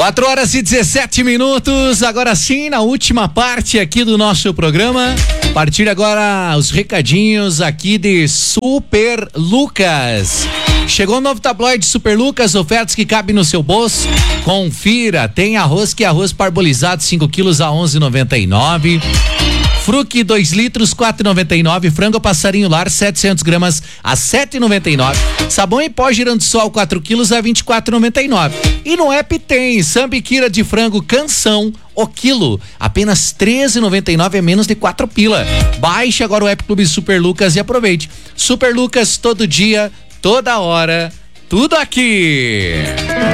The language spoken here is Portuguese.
4h17, agora sim, na última parte aqui do nosso programa. A partir de agora, os recadinhos aqui de Super Lucas. Chegou o novo tabloide Super Lucas, ofertas que cabem no seu bolso. Confira, tem arroz que é arroz parbolizado 5 quilos a 11,99. Fruque 2 litros, 4,99. Frango passarinho lar 700 gramas a 7,99. Sabão em pó Girassol 4 quilos a 24,99. E no app tem sambiquira de frango Canção o quilo, apenas 13,99, é menos de 4 pila. Baixe agora o app Clube Super Lucas e aproveite. Super Lucas, todo dia, toda hora, tudo aqui.